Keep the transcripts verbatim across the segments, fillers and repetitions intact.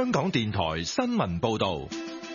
香港電台新聞報道。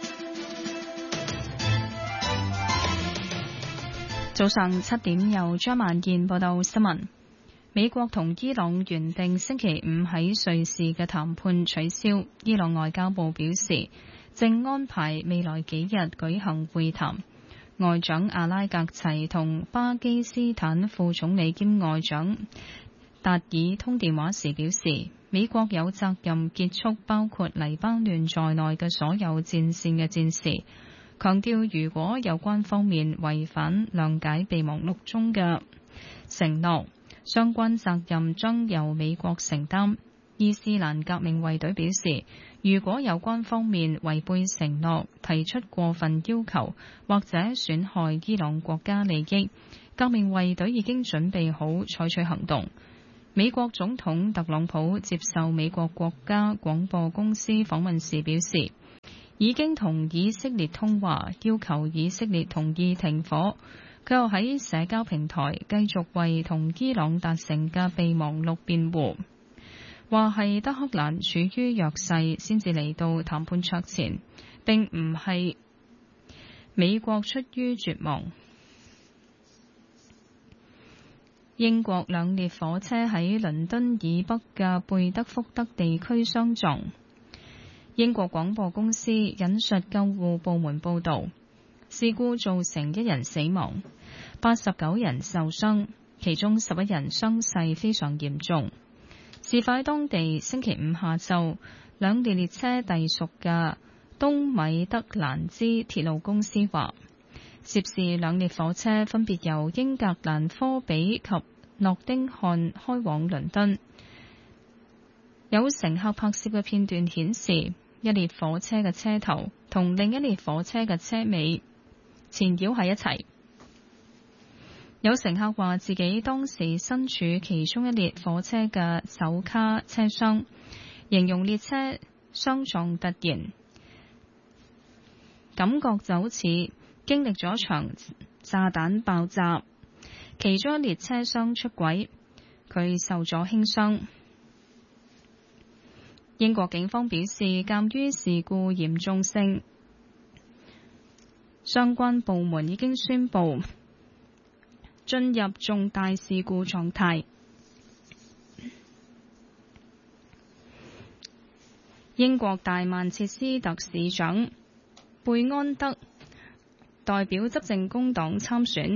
早上七點，由張萬燕報道新聞。美國同伊朗原定星期五喺瑞士嘅談判取消，伊朗外交部表示正安排未來幾日舉行會談。外長阿拉格齊同巴基斯坦副總理兼外長達爾通電話時表示，美國有責任結束包括黎巴嫩在內嘅所有戰線嘅戰事，強調如果有關方面違反諒解備忘錄中嘅承諾，相關責任將由美國承擔。伊斯蘭革命衛隊表示，如果有關方面違背承諾，提出過分要求或者損害伊朗國家利益，革命衛隊已經準備好採取行動。美國總統特朗普接受美國國家廣播公司訪問時表示，已經同以色列通話，要求以色列同意停火。佢又喺社交平台繼續為同伊朗達成嘅備忘錄辯護，話係德黑蘭處於弱勢先至嚟到談判桌前，並唔係美國出於絕望。英國兩列火車喺倫敦以北嘅貝德福德地區相撞。英國廣播公司引述救護部門報導，事故造成一人死亡，八十九人受傷，其中十一人傷勢非常嚴重。事發喺當地星期五下晝，兩列列車隸屬嘅東米德蘭茲鐵路公司話，涉事兩列火車分別由英格蘭科比及諾丁漢開往倫敦。有乘客拍攝嘅片段顯示，一列火車嘅車頭同另一列火車嘅車尾纏繞喺一齊。有乘客話自己當時身處其中一列火車嘅首卡車廂，形容列車相撞突然，感覺就好似經歷咗場炸彈爆炸。其中一列車廂出軌，佢受咗輕傷。英國警方表示，鑑於事故嚴重性，相關部門已經宣布進入重大事故狀態。英國大曼徹斯特市長貝安德代表執政工黨參選，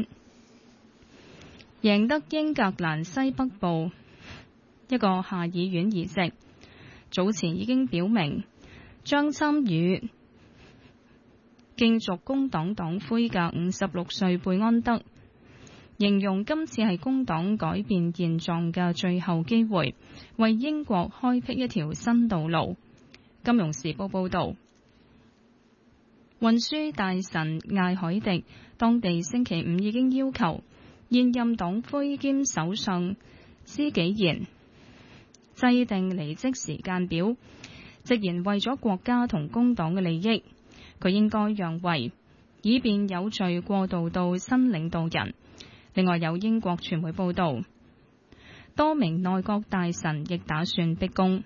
贏得英格蘭西北部一個下議院議席。早前已經表明將參與競逐工黨黨魁嘅五十六歲貝安德形容今次係工黨改變現狀嘅最後機會，為英國開闢一條新道路。金融時報報導，運輸大臣艾海迪當地星期五已經要求現任黨魁兼首相施紀賢制定離職時間表，直言為咗國家同工黨嘅利益，佢應該讓位，以便有序過渡到新領導人。另外有英國傳媒報導，多名內閣大臣亦打算逼宮。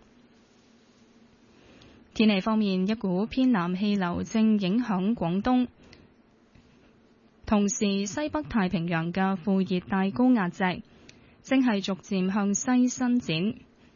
天氣方面，一股偏南氣流正影響廣東，同時西北太平洋嘅副熱帶高壓脊正係逐漸向西伸展。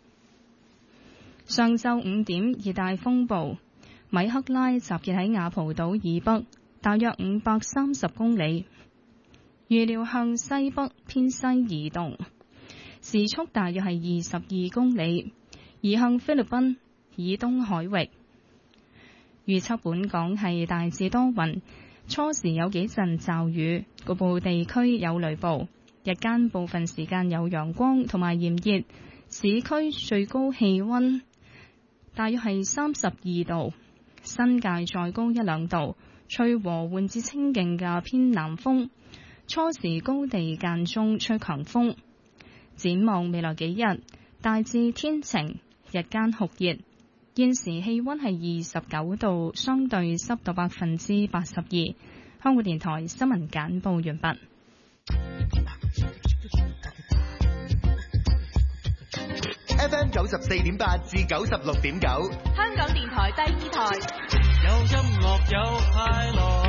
上晝五點，熱帶風暴米克拉集結喺雅蒲島以北，大約五百三十公里，預料向西北偏西移動，時速大約係二十二公里，移向菲律賓以東海域。預測本港係大致多雲，初時有幾陣驟雨，局部地區有雷暴，日間部分時間有陽光同埋炎熱，市區最高氣溫大約係三十二度，新界再高一兩度，吹和緩至清勁嘅偏南風，初時高地間中吹強風。展望未來幾日，大致天晴，日間酷熱，現時氣溫係二十九度，相對濕度百分之八十二。香港電台新聞簡報完畢。 F M 九十四點八至九十六點九， 香港電台第二台， 有音樂有快樂。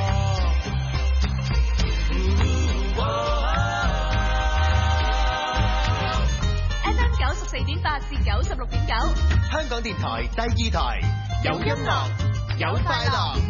F M 九十四點八至九十六點九， 香港電台第二台，有音樂有快樂。